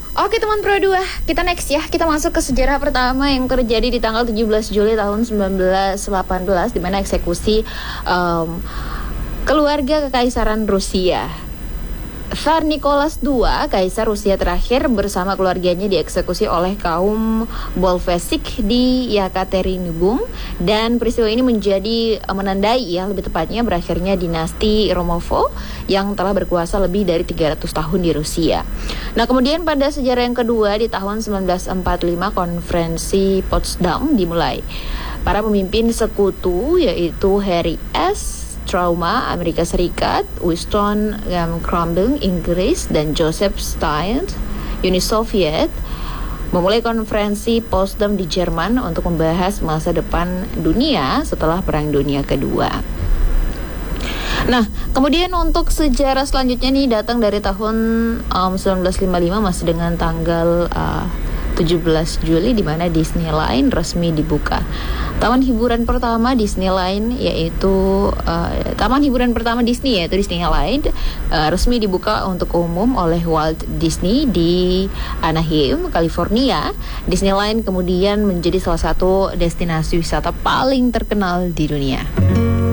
Oke teman Pro 2, kita next ya. Kita masuk ke sejarah pertama yang terjadi di tanggal 17 Juli tahun 1918, di mana eksekusi keluarga kekaisaran Rusia. Tsar Nicholas II, kaisar Rusia terakhir, bersama keluarganya dieksekusi oleh kaum Bolshevik di Yekaterinburg, dan peristiwa ini menandai lebih tepatnya berakhirnya dinasti Romanov yang telah berkuasa lebih dari 300 tahun di Rusia. Nah, kemudian pada sejarah yang kedua di tahun 1945 konferensi Potsdam dimulai. Para pemimpin sekutu yaitu Harry S. Truman, Amerika Serikat, Winston Churchill, Inggris, dan Joseph Stalin, Uni Soviet, memulai konferensi Potsdam di Jerman untuk membahas masa depan dunia setelah Perang Dunia Kedua. Nah, kemudian untuk sejarah selanjutnya nih datang dari tahun 1955, masih dengan tanggal 17 Juli, di mana Disneyland resmi dibuka. Taman hiburan pertama Disneyland yaitu Disneyland resmi dibuka untuk umum oleh Walt Disney di Anaheim, California. Disneyland kemudian menjadi salah satu destinasi wisata paling terkenal di dunia.